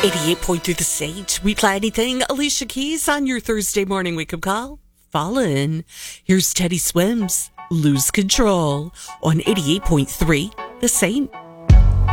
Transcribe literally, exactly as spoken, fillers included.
eighty-eight point three The Sage. We Play Anything. Alicia Keys on your Thursday morning wake-up call. Fallen. Here's Teddy Swims. Lose Control on eighty-eight point three The Saint.